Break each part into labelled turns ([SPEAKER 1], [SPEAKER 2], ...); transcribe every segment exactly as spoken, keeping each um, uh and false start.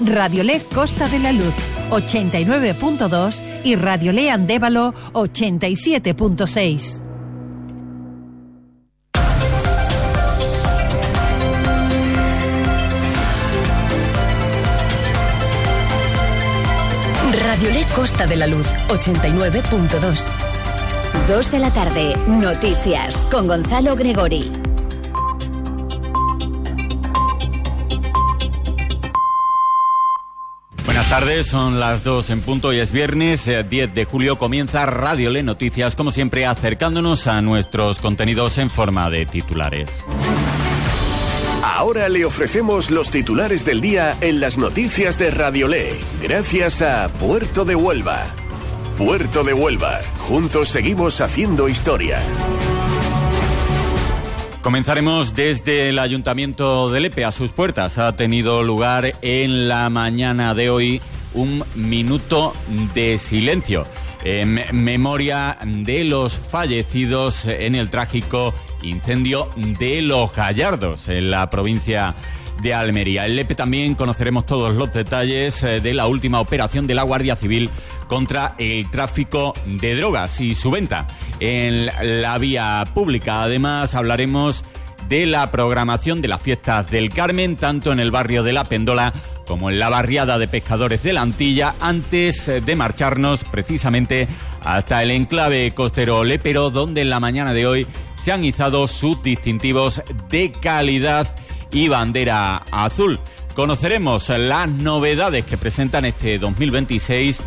[SPEAKER 1] Radiolé Costa de la Luz ochenta y nueve punto dos y Radiolé Andévalo ochenta y siete punto seis.
[SPEAKER 2] Radiolé Costa de la Luz ochenta y nueve punto dos. Dos de la tarde, noticias con Gonzalo Gregori.
[SPEAKER 3] Buenas tardes, son las dos en punto y es viernes diez de julio. Comienza Radiolé Noticias, como siempre acercándonos a nuestros contenidos en forma de titulares.
[SPEAKER 4] Ahora le ofrecemos los titulares del día en las noticias de Radiolé, gracias a Puerto de Huelva. Puerto de Huelva, juntos seguimos haciendo historia.
[SPEAKER 3] Comenzaremos desde el Ayuntamiento de Lepe. A sus puertas ha tenido lugar en la mañana de hoy un minuto de silencio en memoria de los fallecidos en el trágico incendio de Los Gallardos, en la provincia de Almería. En Lepe también conoceremos todos los detalles de la última operación de la Guardia Civil contra el tráfico de drogas y su venta en la vía pública. Además, hablaremos de la programación de las fiestas del Carmen, tanto en el barrio de La Pendola como en la barriada de pescadores de la Antilla, antes de marcharnos precisamente hasta el enclave costero lepero, donde en la mañana de hoy se han izado sus distintivos de calidad y bandera azul. Conoceremos las novedades que presentan este dos mil veintiséis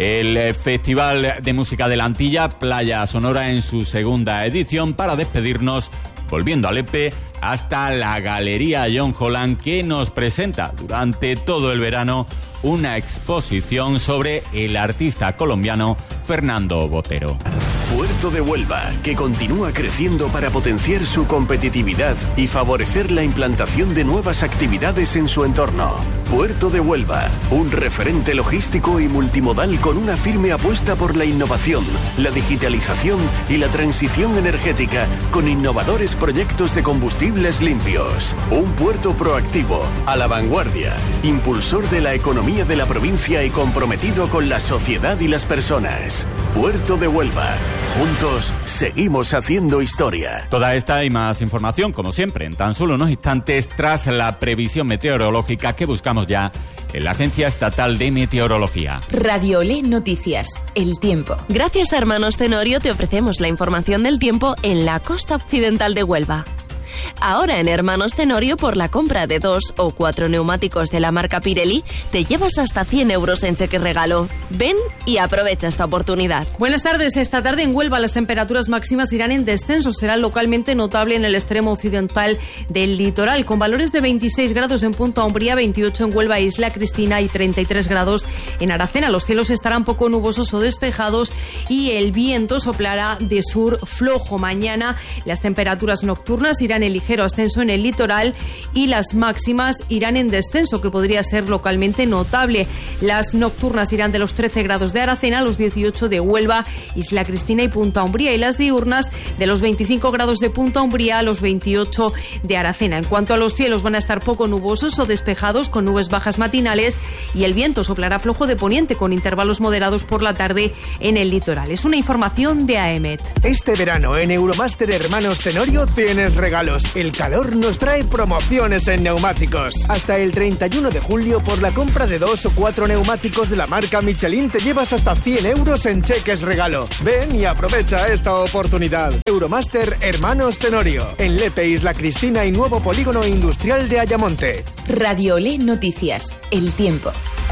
[SPEAKER 3] el Festival de Música de la Antilla, Playa Sonora, en su segunda edición, para despedirnos volviendo a Lepe hasta la Galería John Holland, que nos presenta durante todo el verano una exposición sobre el artista colombiano Fernando Botero.
[SPEAKER 4] Puerto de Huelva, que continúa creciendo para potenciar su competitividad y favorecer la implantación de nuevas actividades en su entorno. Puerto de Huelva, un referente logístico y multimodal con una firme apuesta por la innovación, la digitalización y la transición energética, con innovadores proyectos de combustibles limpios. Un puerto proactivo, a la vanguardia, impulsor de la economía de la provincia y comprometido con la sociedad y las personas. Puerto de Huelva. Juntos seguimos haciendo historia.
[SPEAKER 3] Toda esta y más información, como siempre, en tan solo unos instantes, tras la previsión meteorológica que buscamos ya en la Agencia Estatal de Meteorología.
[SPEAKER 2] Radiolé Noticias, el tiempo.
[SPEAKER 5] Gracias a Hermanos Tenorio te ofrecemos la información del tiempo en la costa occidental de Huelva. Ahora en Hermanos Tenorio, por la compra de dos o cuatro neumáticos de la marca Pirelli, te llevas hasta cien euros en cheque regalo. Ven y aprovecha esta oportunidad.
[SPEAKER 6] Buenas tardes. Esta tarde en Huelva las temperaturas máximas irán en descenso. Será localmente notable en el extremo occidental del litoral, con valores de veintiséis grados en Punta Umbría, veintiocho en Huelva, Isla Cristina y treinta y tres grados en Aracena. Los cielos estarán poco nubosos o despejados y el viento soplará de sur flojo. Mañana las temperaturas nocturnas irán en ligero ascenso en el litoral y las máximas irán en descenso, que podría ser localmente notable. Las nocturnas irán de los trece grados de Aracena a los dieciocho de Huelva, Isla Cristina y Punta Umbría, y las diurnas de los veinticinco grados de Punta Umbría a los veintiocho de Aracena. En cuanto a los cielos, van a estar poco nubosos o despejados, con nubes bajas matinales, y el viento soplará flojo de poniente, con intervalos moderados por la tarde en el litoral. Es una información de A E M E T.
[SPEAKER 7] Este verano en Euromaster Hermanos Tenorio tienes regalos. El calor nos trae promociones en neumáticos. Hasta el treinta y uno de julio, por la compra de dos o cuatro neumáticos de la marca Michelin, te llevas hasta cien euros en cheques regalo. Ven y aprovecha esta oportunidad. Euromaster Hermanos Tenorio, en Lepe, Isla Cristina y nuevo polígono industrial de Ayamonte.
[SPEAKER 2] Radiolé Noticias, el tiempo.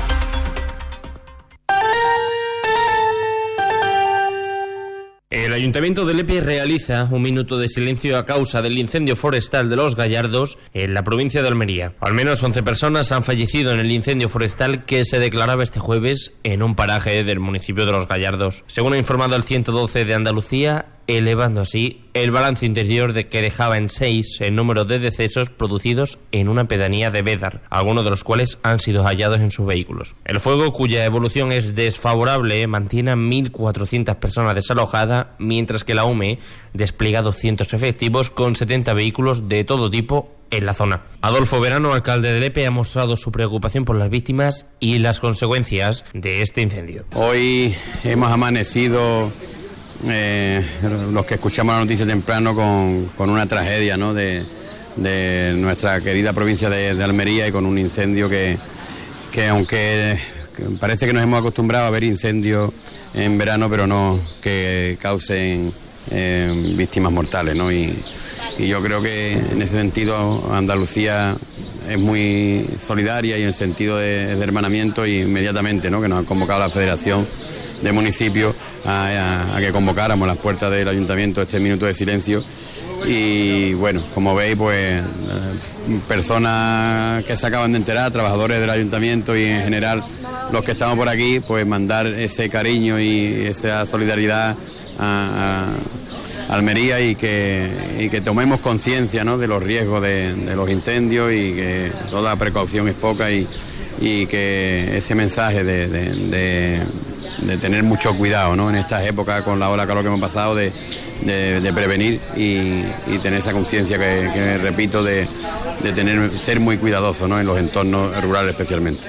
[SPEAKER 8] El Ayuntamiento de Lepe realiza un minuto de silencio a causa del incendio forestal de Los Gallardos en la provincia de Almería. Al menos once personas han fallecido en el incendio forestal que se declaraba este jueves en un paraje del municipio de Los Gallardos. Según ha informado el ciento doce de Andalucía, elevando así el balance interior de que dejaba en seis el número de decesos producidos en una pedanía de Bédar, algunos de los cuales han sido hallados en sus vehículos. El fuego, cuya evolución es desfavorable, mantiene a mil cuatrocientas personas desalojadas, mientras que la U M E despliega doscientos efectivos con setenta vehículos de todo tipo en la zona. Adolfo Verano, alcalde de Lepe, ha mostrado su preocupación por las víctimas y las consecuencias de este incendio.
[SPEAKER 9] Hoy hemos amanecido, eh, los que escuchamos la noticia temprano, con, con una tragedia, ¿no?, de, de nuestra querida provincia de, de Almería, y con un incendio que, que aunque que parece que nos hemos acostumbrado a ver incendios en verano, pero no que causen eh, víctimas mortales, ¿no? Y, Y yo creo que en ese sentido Andalucía es muy solidaria, y en el sentido de, de hermanamiento, y inmediatamente, ¿no?, que nos ha convocado la Federación de Municipios a, a, a que convocáramos las puertas del Ayuntamiento este minuto de silencio. Y bueno, como veis, pues personas que se acaban de enterar, trabajadores del Ayuntamiento y en general los que estamos por aquí, pues mandar ese cariño y esa solidaridad a, a Almería, y que, y que tomemos conciencia, ¿no?, de los riesgos de, de los incendios, y que toda precaución es poca, y, y que ese mensaje de, de, de, de tener mucho cuidado, ¿no?, en estas épocas, con la ola de calor que hemos pasado, de, de, de prevenir y, y tener esa conciencia que, que repito, de, de tener, ser muy cuidadoso, ¿no?, en los entornos rurales especialmente.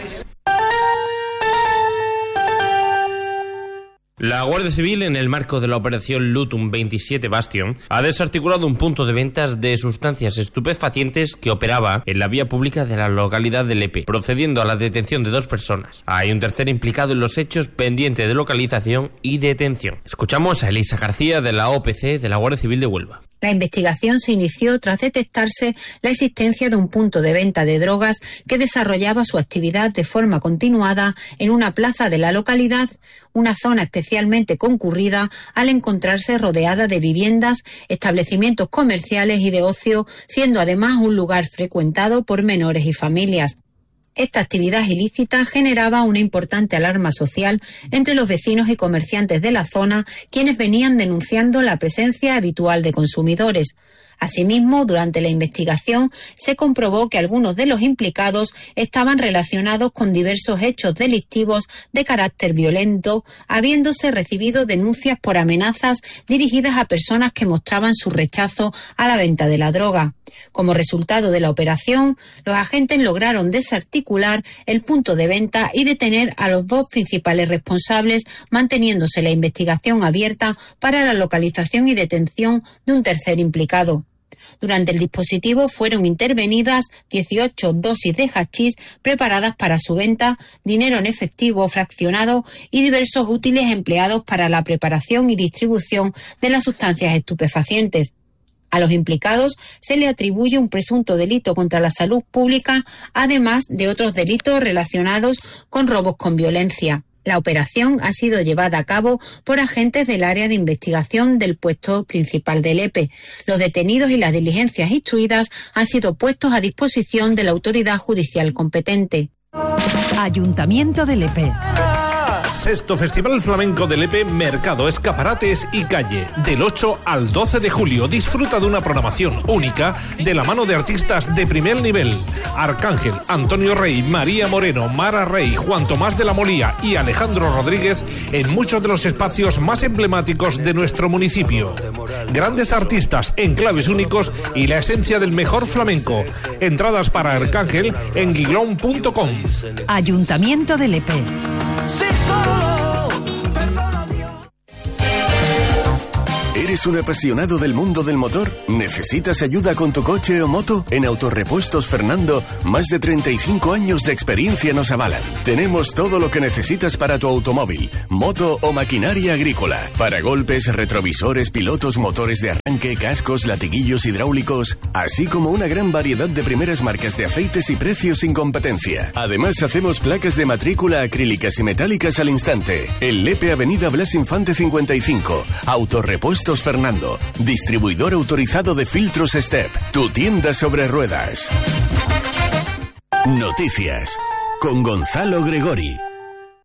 [SPEAKER 8] La Guardia Civil, en el marco de la operación Lutum veintisiete Bastion, ha desarticulado un punto de ventas de sustancias estupefacientes que operaba en la vía pública de la localidad de Lepe, procediendo a la detención de dos personas. Hay un tercer implicado en los hechos, pendiente de localización y detención. Escuchamos a Elisa García, de la O P C de la Guardia Civil de Huelva.
[SPEAKER 10] La investigación se inició tras detectarse la existencia de un punto de venta de drogas que desarrollaba su actividad de forma continuada en una plaza de la localidad, una zona especialmente concurrida al encontrarse rodeada de viviendas, establecimientos comerciales y de ocio, siendo además un lugar frecuentado por menores y familias. Esta actividad ilícita generaba una importante alarma social entre los vecinos y comerciantes de la zona, quienes venían denunciando la presencia habitual de consumidores. Asimismo, durante la investigación se comprobó que algunos de los implicados estaban relacionados con diversos hechos delictivos de carácter violento, habiéndose recibido denuncias por amenazas dirigidas a personas que mostraban su rechazo a la venta de la droga. Como resultado de la operación, los agentes lograron desarticular el punto de venta y detener a los dos principales responsables, manteniéndose la investigación abierta para la localización y detención de un tercer implicado. Durante el dispositivo fueron intervenidas dieciocho dosis de hachís preparadas para su venta, dinero en efectivo fraccionado y diversos útiles empleados para la preparación y distribución de las sustancias estupefacientes. A los implicados se le atribuye un presunto delito contra la salud pública, además de otros delitos relacionados con robos con violencia. La operación ha sido llevada a cabo por agentes del área de investigación del puesto principal de Lepe. Los detenidos y las diligencias instruidas han sido puestos a disposición de la autoridad judicial competente.
[SPEAKER 1] Ayuntamiento de Lepe.
[SPEAKER 11] Sexto Festival Flamenco de Lepe, Mercado, Escaparates y Calle. Del ocho al doce de julio disfruta de una programación única de la mano de artistas de primer nivel. Arcángel, Antonio Rey, María Moreno, Mara Rey, Juan Tomás de la Molía y Alejandro Rodríguez en muchos de los espacios más emblemáticos de nuestro municipio. Grandes artistas, enclaves únicos y la esencia del mejor flamenco. Entradas para Arcángel en guiglón punto com.
[SPEAKER 1] Ayuntamiento de Lepe.
[SPEAKER 4] ¿Eres un apasionado del mundo del motor? ¿Necesitas ayuda con tu coche o moto? En Autorepuestos Fernando, más de treinta y cinco años de experiencia nos avalan. Tenemos todo lo que necesitas para tu automóvil, moto o maquinaria agrícola. Para golpes, retrovisores, pilotos, motores de arranque, cascos, latiguillos hidráulicos, así como una gran variedad de primeras marcas de aceites y precios sin competencia. Además, hacemos placas de matrícula acrílicas y metálicas al instante. En Lepe, Avenida Blas Infante cincuenta y cinco. Autorepuestos Fernando, distribuidor autorizado de filtros Step, tu tienda sobre ruedas. Noticias con Gonzalo Gregori.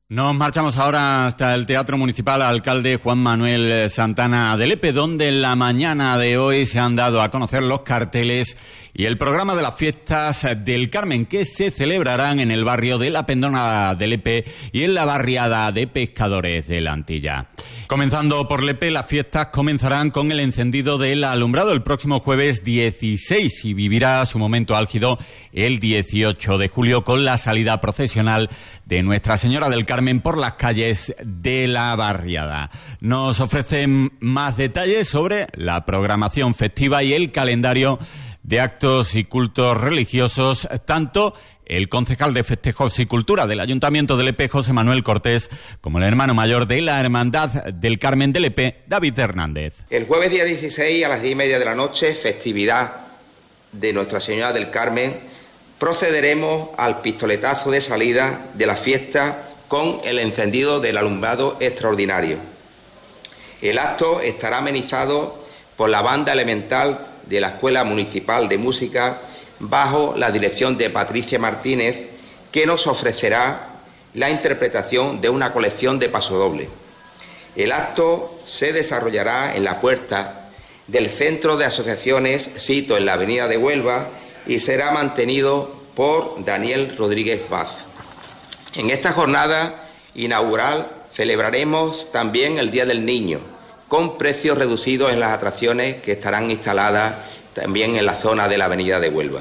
[SPEAKER 3] Nos marchamos ahora hasta el Teatro Municipal Alcalde Juan Manuel Santana de Lepe, donde en la mañana de hoy se han dado a conocer los carteles y el programa de las fiestas del Carmen, que se celebrarán en el barrio de La Pendona de Lepe y en la barriada de Pescadores de la Antilla. Comenzando por Lepe, las fiestas comenzarán con el encendido del alumbrado el próximo jueves dieciséis y vivirá su momento álgido el dieciocho de julio con la salida procesional de Nuestra Señora del Carmen por las calles de la barriada. Nos ofrecen más detalles sobre la programación festiva y el calendario de actos y cultos religiosos, tanto el concejal de Festejos y Cultura del Ayuntamiento de Lepe, José Manuel Cortés, como el hermano mayor de la Hermandad del Carmen de Lepe, David Hernández.
[SPEAKER 12] El jueves día dieciséis a las diez y media de la noche, festividad de Nuestra Señora del Carmen, procederemos al pistoletazo de salida de la fiesta con el encendido del alumbrado extraordinario. El acto estará amenizado por la banda elemental de la Escuela Municipal de Música bajo la dirección de Patricia Martínez, que nos ofrecerá la interpretación de una colección de pasodobles. El acto se desarrollará en la puerta del Centro de Asociaciones Sito en la Avenida de Huelva y será mantenido por Daniel Rodríguez Vaz. En esta jornada inaugural celebraremos también el Día del Niño, con precios reducidos en las atracciones que estarán instaladas también en la zona de la Avenida de Huelva.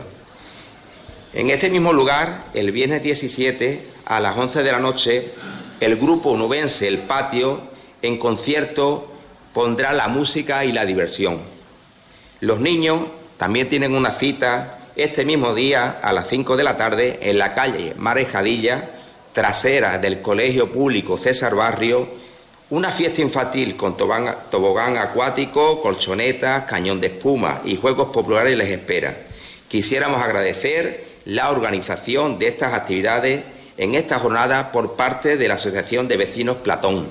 [SPEAKER 12] En este mismo lugar, el viernes diecisiete, a las once de la noche, el grupo onubense El Patio, en concierto, pondrá la música y la diversión. Los niños también tienen una cita este mismo día a las cinco de la tarde en la calle Marejadilla, trasera del Colegio Público César Barrio, una fiesta infantil con tobogán, tobogán acuático, colchonetas, cañón de espuma y juegos populares les espera. Quisiéramos agradecer la organización de estas actividades en esta jornada por parte de la Asociación de Vecinos Platón.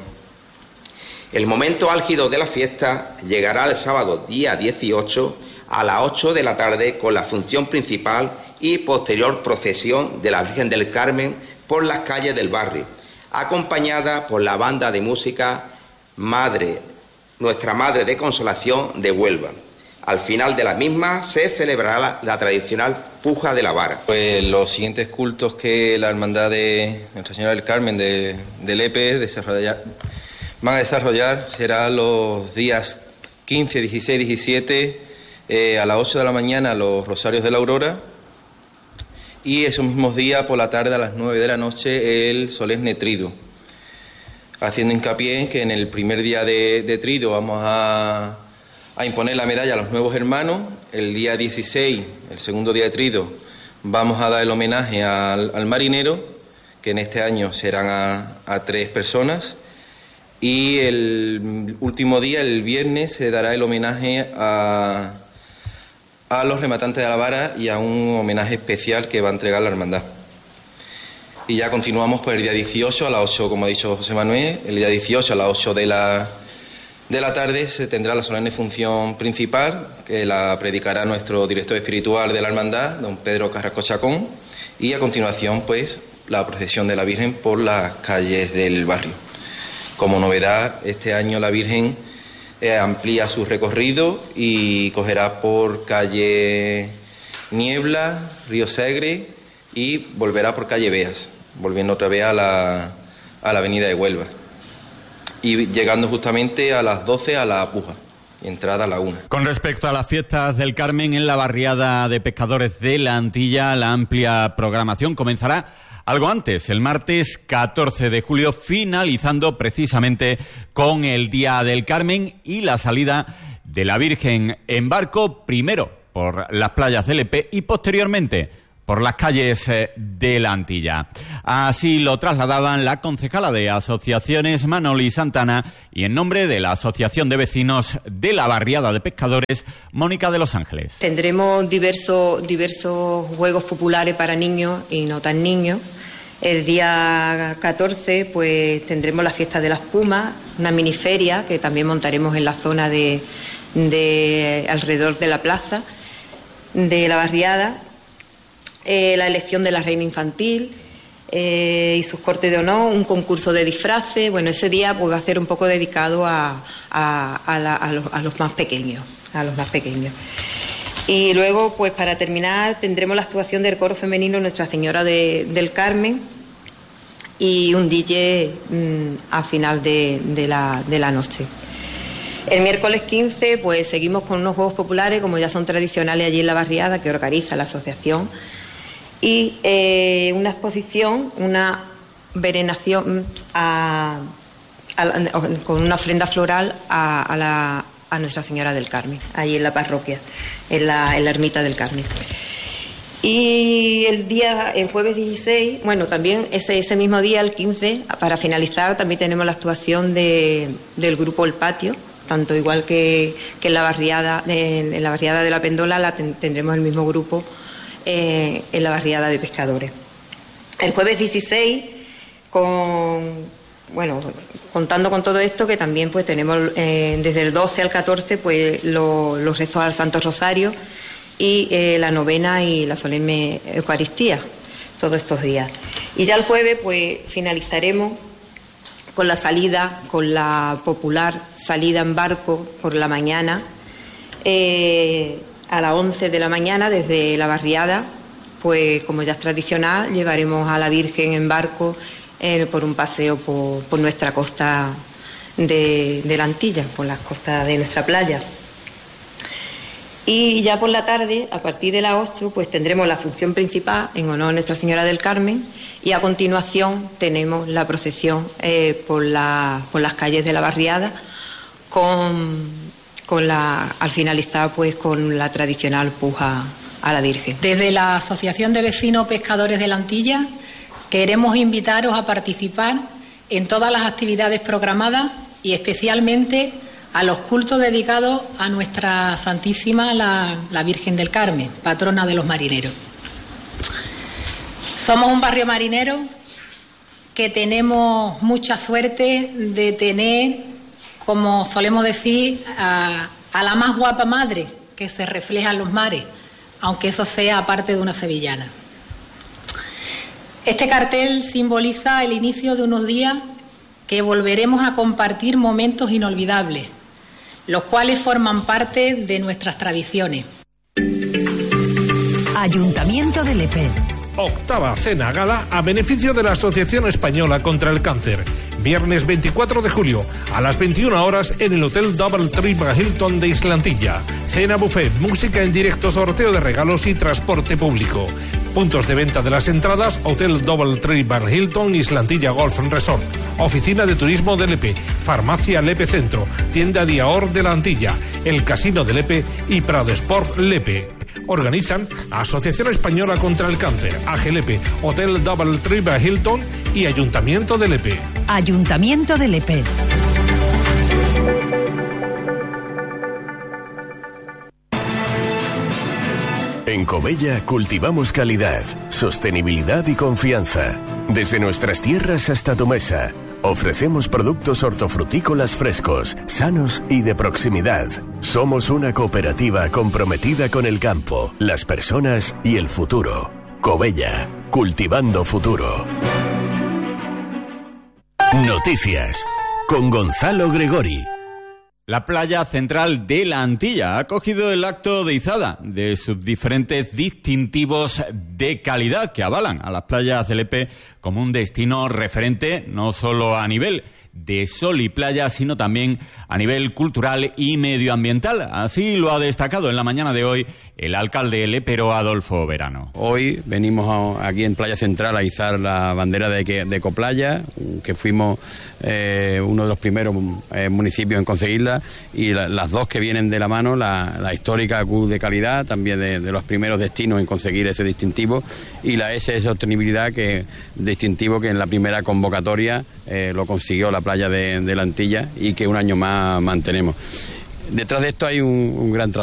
[SPEAKER 12] El momento álgido de la fiesta llegará el sábado día dieciocho a las ocho de la tarde con la función principal y posterior procesión de la Virgen del Carmen por las calles del barrio, acompañada por la banda de música Madre, Nuestra Madre de Consolación de Huelva. Al final de la misma se celebrará la, la tradicional puja de la vara.
[SPEAKER 13] Pues los siguientes cultos que la Hermandad de Nuestra Señora del Carmen de, de Lepe desarrollar, van a desarrollar serán los días quince, dieciséis, diecisiete, eh, a las ocho de la mañana los Rosarios de la Aurora, y esos mismos días por la tarde a las nueve de la noche el solemne trido, haciendo hincapié en que en el primer día de, de trido vamos a, a imponer la medalla a los nuevos hermanos. El día dieciséis, el segundo día de trido, vamos a dar el homenaje al, al marinero, que en este año serán a, a tres personas, y el último día, el viernes, se dará el homenaje a a los rematantes de la vara y a un homenaje especial que va a entregar la hermandad. Y ya continuamos por el día dieciocho a las ocho, como ha dicho José Manuel. El día dieciocho a las ocho de la, de la tarde se tendrá la solemne función principal, que la predicará nuestro director espiritual de la hermandad, don Pedro Carrasco Chacón, y a continuación pues la procesión de la Virgen por las calles del barrio. Como novedad, este año la Virgen Eh, amplía su recorrido y cogerá por calle Niebla, Río Segre y volverá por calle Beas, volviendo otra vez a la, a la avenida de Huelva y llegando justamente a las doce a la puja y entrada a la una.
[SPEAKER 3] Con respecto a las fiestas del Carmen en la barriada de Pescadores de la Antilla, la amplia programación comenzará algo antes, el martes catorce de julio, finalizando precisamente con el Día del Carmen y la salida de la Virgen en barco, primero por las playas de Lepe y posteriormente por las calles de la Antilla. Así lo trasladaban la concejala de Asociaciones, Manoli Santana, y en nombre de la Asociación de Vecinos de la Barriada de Pescadores, Mónica de los Ángeles.
[SPEAKER 14] Tendremos diversos, diversos juegos populares para niños y no tan niños. El día catorce pues tendremos la fiesta de las Pumas, una miniferia que también montaremos en la zona de, de alrededor de la plaza de la barriada. Eh, la elección de la reina infantil, eh, y sus cortes de honor, un concurso de disfraces. Bueno, ese día pues va a ser un poco dedicado a, a, a, la, a, los, a los más pequeños, a los más pequeños. Y luego, pues para terminar, tendremos la actuación del coro femenino Nuestra Señora de, del Carmen y un D J mmm, a final de, de, la, de la noche. El miércoles quince, pues seguimos con unos juegos populares, como ya son tradicionales allí en la barriada, que organiza la asociación, y eh, una exposición, una venenación a, a, con una ofrenda floral a, a, la, a Nuestra Señora del Carmen, allí en la parroquia, en la, en la ermita del Carmen. Y el día, el jueves dieciséis, bueno, también ese, ese mismo día, el quince, para finalizar, también tenemos la actuación de, del grupo El Patio, tanto igual que, que en la barriada, en, en la barriada de la Pendola, la ten, tendremos el mismo grupo eh, en la barriada de pescadores. El jueves dieciséis, con, bueno, contando con todo esto, que también pues tenemos eh, desde el doce al catorce pues lo, los restos al Santo Rosario y eh, la novena y la solemne Eucaristía, todos estos días. Y ya el jueves pues finalizaremos con la salida, con la popular salida en barco por la mañana, eh, a las once de la mañana desde la barriada, pues como ya es tradicional, llevaremos a la Virgen en barco eh, por un paseo por, por nuestra costa de, de la Antilla, por las costas de nuestra playa. Y ya por la tarde, a partir de las ocho, pues tendremos la función principal en honor a Nuestra Señora del Carmen y a continuación tenemos la procesión eh, por, la, por las calles de la barriada con, con la, al finalizar pues con la tradicional puja a la Virgen.
[SPEAKER 15] Desde la Asociación de Vecinos Pescadores de la Antilla queremos invitaros a participar en todas las actividades programadas y especialmente a los cultos dedicados a Nuestra Santísima, la, la Virgen del Carmen, patrona de los marineros. Somos un barrio marinero que tenemos mucha suerte de tener, como solemos decir, a, a la más guapa madre que se refleja en los mares, aunque eso sea aparte de una sevillana. Este cartel simboliza el inicio de unos días que volveremos a compartir momentos inolvidables, los cuales forman parte de nuestras tradiciones.
[SPEAKER 1] Ayuntamiento de Lepe.
[SPEAKER 11] Octava cena gala a beneficio de la Asociación Española contra el Cáncer. Viernes veinticuatro de julio a las veintiuna horas en el Hotel Double Tree Hilton de Islantilla. Cena buffet, música en directo, sorteo de regalos y transporte público. Puntos de venta de las entradas: Hotel Double Tree Hilton Islantilla Golf Resort. Oficina de Turismo de Lepe, Farmacia Lepe Centro, Tienda Diaor de la Antilla, el Casino de Lepe y Prado Sport Lepe. Organizan Asociación Española contra el Cáncer, A G Lepe, Hotel Double Tree Hilton y Ayuntamiento de Lepe.
[SPEAKER 1] Ayuntamiento de Lepe.
[SPEAKER 4] En Covella cultivamos calidad, sostenibilidad y confianza. Desde nuestras tierras hasta tu mesa, ofrecemos productos hortofrutícolas frescos, sanos y de proximidad. Somos una cooperativa comprometida con el campo, las personas y el futuro. Covella, cultivando futuro. Noticias con Gonzalo Gregori.
[SPEAKER 3] La playa central de la Antilla ha acogido el acto de izada de sus diferentes distintivos de calidad que avalan a las playas de Lepe como un destino referente no solo a nivel de sol y playa, sino también a nivel cultural y medioambiental. Así lo ha destacado en la mañana de hoy el alcalde lepero Adolfo Verano.
[SPEAKER 9] Hoy venimos a, aquí en Playa Central a izar la bandera de, de Ecoplaya, que fuimos eh, uno de los primeros eh, municipios en conseguirla, y la, las dos que vienen de la mano, la, la histórica Cruz de Calidad, también de, de los primeros destinos en conseguir ese distintivo, y la S de Sostenibilidad, que distintivo que en la primera convocatoria eh, lo consiguió la playa de, de la Antilla y que un año más mantenemos. Detrás de esto hay un, un gran trabajo.